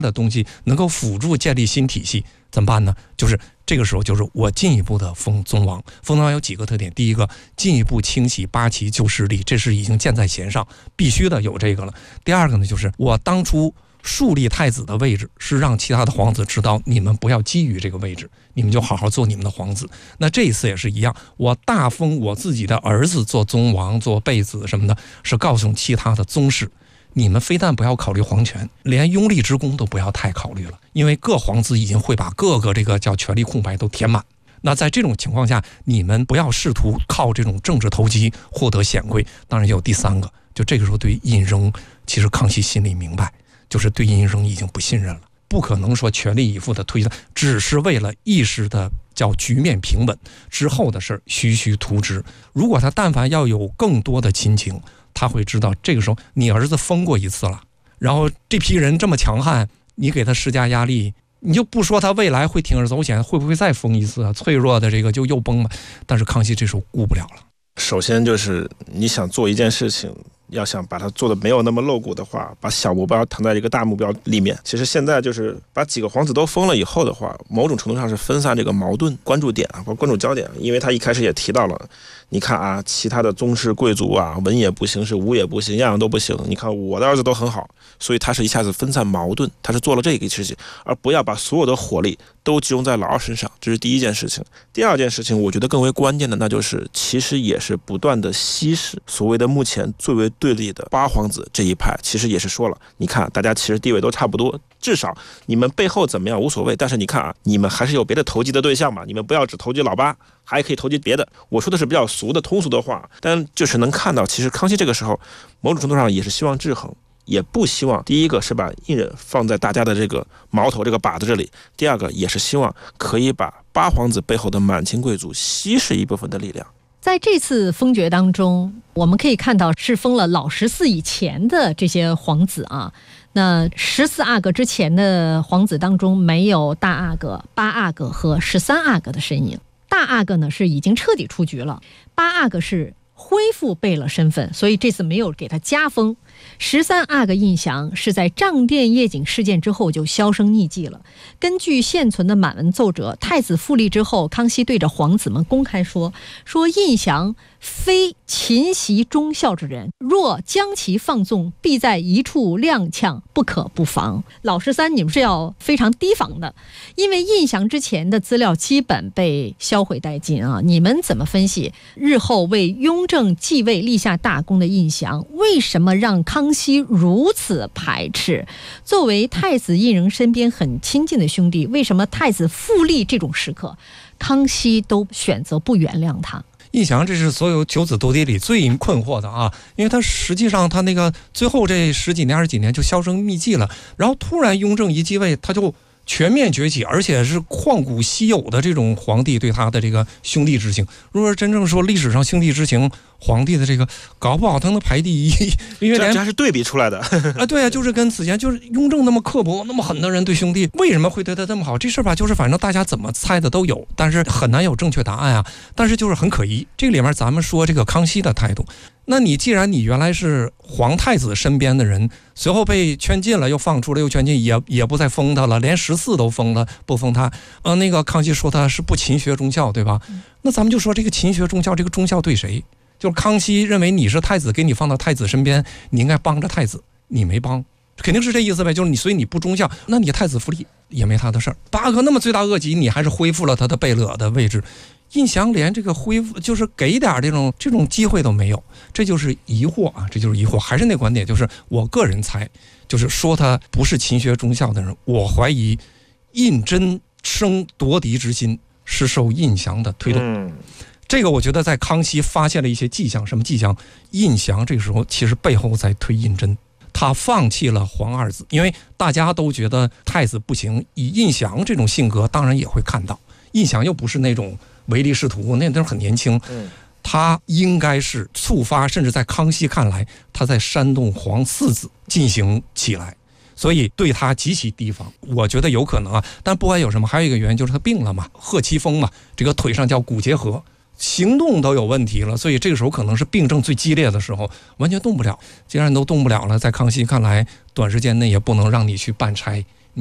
的东西能够辅助建立新体系，怎么办呢？就是这个时候，就是我进一步的封宗王。封宗王有几个特点，第一个，进一步清洗八旗旧势力，这是已经箭在弦上，必须的有这个了。第二个呢，就是我当初树立太子的位置，是让其他的皇子知道，你们不要觊觎这个位置，你们就好好做你们的皇子。那这一次也是一样，我大封我自己的儿子做宗王、做贝子什么的，是告诉其他的宗室，你们非但不要考虑皇权，连拥立之功都不要太考虑了，因为各皇子已经会把各个这个叫权力空白都填满。那在这种情况下，你们不要试图靠这种政治投机获得显贵。当然也有第三个，就这个时候对胤禛，其实康熙心里明白，就是对胤禛已经不信任了，不可能说全力以赴的推他，只是为了一时的叫局面平稳，之后的事徐徐图之。如果他但凡要有更多的亲情，他会知道这个时候你儿子封过一次了，然后这批人这么强悍，你给他施加压力，你就不说他未来会铤而走险，会不会再封一次啊？脆弱的这个就又崩了。但是康熙这时候顾不了了。 首先就是你想做一件事情，要想把它做的没有那么露骨的话，把小目标藏在一个大目标里面。其实现在就是把几个皇子都封了以后的话，某种程度上是分散这个矛盾关注点啊，关注焦点。因为他一开始也提到了，你看啊，其他的宗室贵族啊，文也不行，是武也不行，样样都不行。你看我的儿子都很好，所以他是一下子分散矛盾，他是做了这个事情，而不要把所有的火力都集中在老二身上，这是第一件事情。第二件事情，我觉得更为关键的，那就是其实也是不断的稀释所谓的目前最为对立的八皇子这一派，其实也是说了，你看大家其实地位都差不多，至少你们背后怎么样无所谓，但是你看啊，你们还是有别的投机的对象嘛，你们不要只投机老八，还可以投机别的。我说的是比较俗的通俗的话，但就是能看到，其实康熙这个时候某种程度上也是希望制衡，也不希望第一个是把胤禛放在大家的这个矛头这个靶子这里，第二个也是希望可以把八皇子背后的满清贵族稀释一部分的力量。 在这次封爵当中，我们可以看到是封了老14以前的这些皇子啊。那14阿哥之前的皇子当中，没有大阿哥、八阿哥和13阿哥的身影。大阿哥呢是已经彻底出局了，八阿哥是恢复贝勒身份，所以这次没有给他加封。13阿哥胤祥是在账殿夜景事件之后就销声匿迹了。根据现存的满文奏折，太子复立之后，康熙对着皇子们公开说胤祥非勤习忠孝之人，若将其放纵，必在一处踉跄，不可不防。老13你们是要非常提防的，因为胤祥之前的资料基本被销毁殆尽啊。你们怎么分析日后为雍正继位立下大功的胤祥，为什么让康熙如此排斥？作为太子胤禛身边很亲近的兄弟，为什么太子复立这种时刻，康熙都选择不原谅他？ 胤祥这是所有九子夺嫡里最困惑的啊，因为他实际上他那个最后这十几年20几年就销声匿迹了，然后突然雍正一继位，他就全面崛起，而且是旷古稀有的这种皇帝对他的这个兄弟之情。如果真正说历史上兄弟之情，皇帝的这个搞不好他能排第一，因为这还是对比出来的啊。对啊，就是跟此前就是雍正那么刻薄那么狠的人对兄弟，为什么会对他这么好？这事吧，就是反正大家怎么猜的都有，但是很难有正确答案啊。但是就是很可疑，这个里面咱们说这个康熙的态度，那你既然你原来是皇太子身边的人，随后被圈禁了，又放出了，又圈禁，也不再封他了，连14都封了，不封他。那个康熙说他是不勤学忠孝，对吧？那咱们就说这个勤学忠孝，这个忠孝对谁？就是康熙认为你是太子，给你放到太子身边，你应该帮着太子，你没帮，肯定是这意思呗。就是你，所以你不忠孝，那你太子复立也没他的事儿。八哥那么罪大恶极，你还是恢复了他的贝勒的位置。胤祥连这个恢复，就是给点这种机会都没有，这就是疑惑啊，这就是疑惑。还是那观点，就是我个人猜，就是说他不是勤学忠孝的人，我怀疑胤禛生夺嫡之心是受胤祥的推动。这个我觉得在康熙发现了一些迹象，什么迹象？胤祥这个时候其实背后在推胤禛，他放弃了皇二子，因为大家都觉得太子不行，以胤祥这种性格，当然也会看到，胤祥又不是那种唯利是图，那都很年轻，他应该是触发，甚至在康熙看来，他在煽动皇四子进行起来，所以对他极其提防。我觉得有可能啊，但不管有什么，还有一个原因就是他病了嘛，贺其风嘛，这个腿上叫骨结核，行动都有问题了，所以这个时候可能是病症最激烈的时候，完全动不了。既然都动不了了，在康熙看来，短时间内也不能让你去办差，